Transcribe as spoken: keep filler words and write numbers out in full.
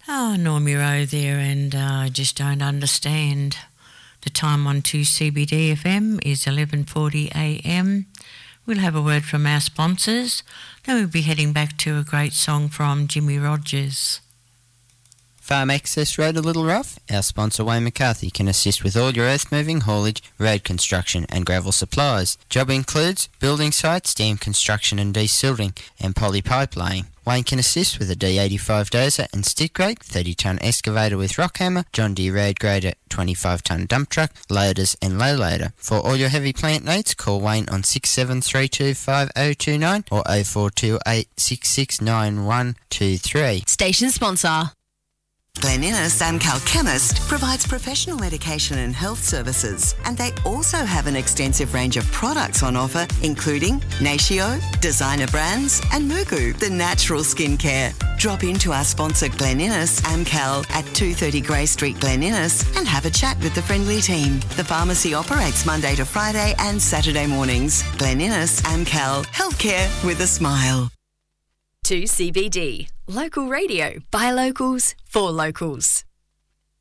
Oh, Normie Rowe there, and I uh, just don't understand. The time on two C B D F M is eleven forty a m. We'll have a word from our sponsors. Then we'll be heading back to a great song from Jimmy Rogers. Farm Access Road a Little Rough? Our sponsor Wayne McCarthy can assist with all your earth moving, haulage, road construction and gravel supplies. Job includes building sites, dam construction and desilting and poly pipe laying. Wayne can assist with a D eighty-five dozer and stick rake, thirty tonne excavator with rock hammer, John Deere road grader, twenty-five tonne dump truck, loaders and low loader. For all your heavy plant needs, call Wayne on six seven three two five oh two nine or oh four two eight six six nine one two three. Station sponsor. Glen Innes Amcal Chemist provides professional medication and health services, and they also have an extensive range of products on offer, including Natio, designer brands, and Mugu, the natural skincare. Drop into our sponsor Glen Innes Amcal at two thirty Grey Street, Glen Innes, and have a chat with the friendly team. The pharmacy operates Monday to Friday and Saturday mornings. Glen Innes Amcal, healthcare with a smile. two C B D, local radio by locals for locals.